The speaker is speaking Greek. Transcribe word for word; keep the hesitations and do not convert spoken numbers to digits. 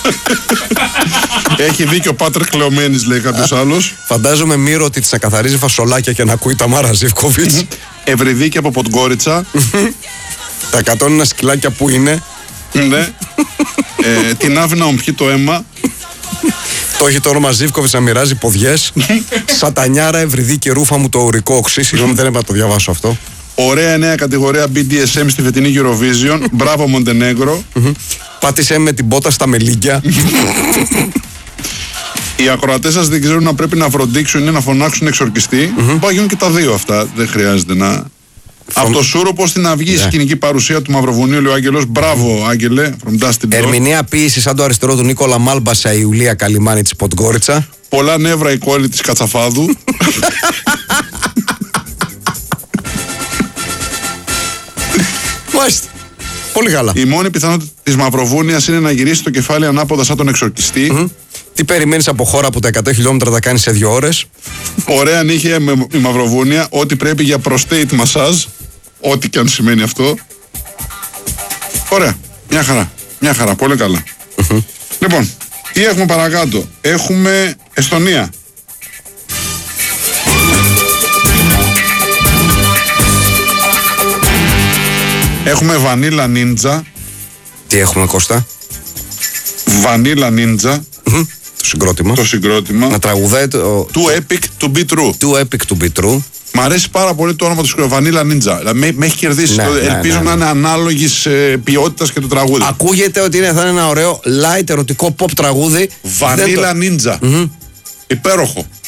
Έχει δίκιο ο Πάτρε Κλεωμένης, λέει κάποιος άλλος. Φαντάζομαι Μύρο ότι της ακαθαρίζει φασολάκια και να ακούει τα Μάρα Ζίβκοβιτς. Ευρυδίκη από Ποντγκόριτσα. Τα εκατόν ένα σκυλάκια που είναι. Ναι. ε, την Άβη να ομπιεί το αίμα. Το έχει το όνομα Ζίβκοβιτς να μοιράζει ποδιές. Σατανιάρα, Ευρυδίκη, ρούφα μου το ουρικό οξύ. Συγγνώμη, δεν έπρεπε να το διαβάσω αυτό. Ωραία νέα κατηγορία μπι ντι ες εμ στη φετινή Eurovision. Μπράβο Μοντενέγκρο. Πάτησε με την πότα στα μελίγκια. Οι ακροατές σας δεν ξέρουν να πρέπει να βροντίξουν ή να φωνάξουν εξορκιστή. Μπορεί να γίνουν και τα δύο αυτά. Δεν χρειάζεται να. Από το Σούρο στην αυγή η σκηνική παρουσία του Μαυροβουνίου, λέει ο Άγγελος. Μπράβο, Άγγελε. Ερμηνεία ποίηση σαν το αριστερό του Νίκολα Μάλμπασα η Ιουλία Καλιμάνη της Ποντγκόριτσα. Πολλά νεύρα η κόλλη της Κατσαφάδου. Μάλιστα. Πολύ καλά. Η μόνη πιθανότητα της Μαυροβούνιας είναι να γυρίσει το κεφάλι ανάποδα σαν τον εξορκιστή. Mm-hmm. Τι περιμένεις από χώρα που τα εκατό χιλιόμετρα τα κάνει σε δύο ώρες. Ωραία νύχια η Μαυροβούνια. Ό,τι πρέπει για prostate massage. Ό,τι και αν σημαίνει αυτό. Ωραία. Μια χαρά. Μια χαρά. Πολύ καλά. Mm-hmm. Λοιπόν, τι έχουμε παρακάτω. Έχουμε Εστονία. Έχουμε Vanilla Ninja. Τι έχουμε, Κώστα? Vanilla Ninja. Mm-hmm. Το συγκρότημα. Το συγκρότημα. Να τραγουδάει το... Too epic to be true. Too epic to be true. Μ' αρέσει πάρα πολύ το όνομα του συγκρότημα. Vanilla Ninja. Δηλαδή, με, με έχει κερδίσει. Ναι, το, ναι, ελπίζω ναι, ναι. να είναι ανάλογης ε, ποιότητας και το τραγούδι. Ακούγεται ότι είναι, θα είναι ένα ωραίο light ερωτικό pop τραγούδι. Vanilla το... Ninja. Mm-hmm. Υπέροχο.